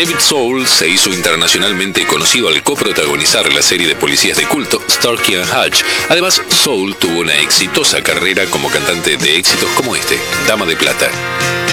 David Soul se hizo internacionalmente conocido al coprotagonizar la serie de policías de culto Starsky and Hutch. Además, Soul tuvo una exitosa carrera como cantante de éxitos como este, Dama de Plata.